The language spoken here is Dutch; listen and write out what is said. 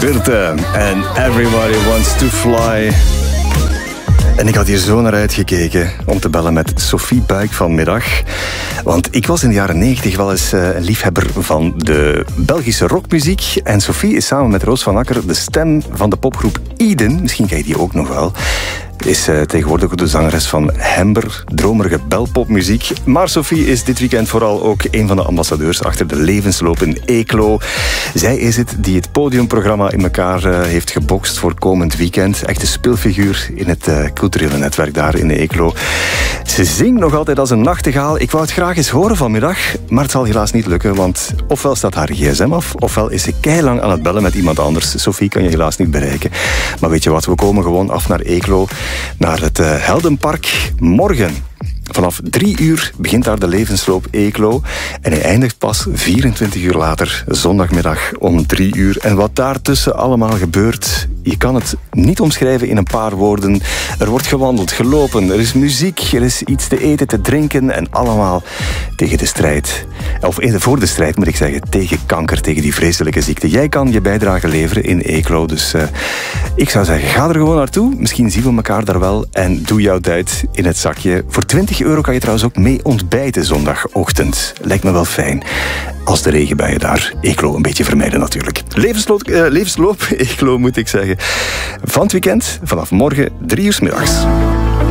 Birte en Everybody Wants to Fly. En ik had hier zo naar uitgekeken om te bellen met Sophie Buik vanmiddag. Want ik was in de jaren 90 wel eens een liefhebber van de Belgische rockmuziek. En Sophie is samen met Roos van Akker de stem van de popgroep Eden. Misschien ken je die ook nog wel. Is tegenwoordig ook de zangeres van Hember, dromerige belpopmuziek. Maar Sophie is dit weekend vooral ook een van de ambassadeurs achter de levensloop in Eeklo. Zij is het die het podiumprogramma in elkaar heeft gebokst voor komend weekend. Echt een speelfiguur in het culturele netwerk daar in Eeklo. Ze zingt nog altijd als een nachtegaal. Ik wou het graag eens horen vanmiddag, maar het zal helaas niet lukken, want ofwel staat haar gsm af, ofwel is ze keilang aan het bellen met iemand anders. Sophie kan je helaas niet bereiken. Maar weet je wat, we komen gewoon af naar Eeklo, naar het Heldenpark. Morgen vanaf 3 uur begint daar de levensloop Eeklo. En hij eindigt pas 24 uur later, zondagmiddag om 3 uur. En wat daartussen allemaal gebeurt, je kan het niet omschrijven in een paar woorden. Er wordt gewandeld, gelopen, er is muziek, er is iets te eten, te drinken. En allemaal tegen de strijd. Of voor de strijd moet ik zeggen, tegen kanker, tegen die vreselijke ziekte. Jij kan je bijdrage leveren in Eeklo. Dus ik zou zeggen, ga er gewoon naartoe. Misschien zien we elkaar daar wel. En doe jouw tijd in het zakje. Voor €20 kan je trouwens ook mee ontbijten zondagochtend. Lijkt me wel fijn. Als de regenbuien daar Eeklo een beetje vermijden natuurlijk. Levensloop Eeklo moet ik zeggen. Van het weekend, vanaf morgen 3 uur 's middags.